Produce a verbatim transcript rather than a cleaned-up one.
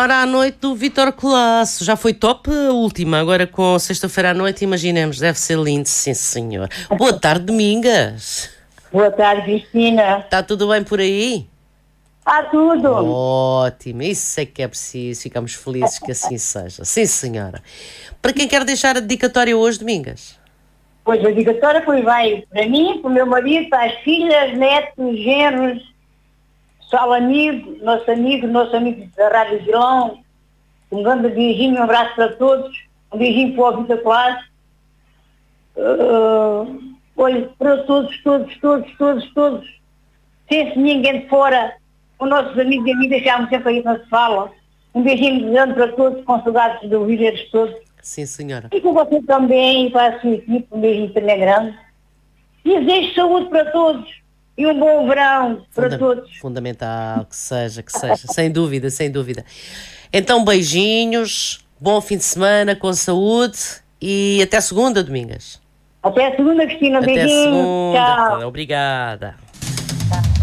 falar à noite do Vítor Colasso. Já foi top a última, agora com sexta-feira à noite, imaginemos, deve ser lindo, sim senhor. Boa tarde, Domingas. Boa tarde, Cristina. Está tudo bem por aí? Está tudo. Ótimo, isso é que é preciso, ficamos felizes que assim seja. Sim senhora. Para quem quer deixar a dedicatória hoje, Domingas? Pois a dedicatória foi, vai para mim, para o meu marido, para as filhas, netos, genros, pessoal amigo, nosso amigo, nosso amigo da Rádio Vilão. Um grande beijinho, um abraço para todos. Um beijinho para o Vítor Colasso. Uh, olha, para todos, todos, todos, todos, todos. Sem ninguém de fora. Os nossos amigos e amigas já sempre aí não se fala. Um beijinho grande para todos, com saudades de ouvir-eles todos. Sim, senhora. E com você também, para a sua equipe, um beijinho também grande. E desejo saúde para todos. E um bom verão para Funda- todos. Fundamental, que seja, que seja. Sem dúvida, sem dúvida. Então, beijinhos, bom fim de semana, com saúde e até segunda, Domingas. Até a segunda, Cristina. Um Até beijinho. segunda. Tchau. Obrigada.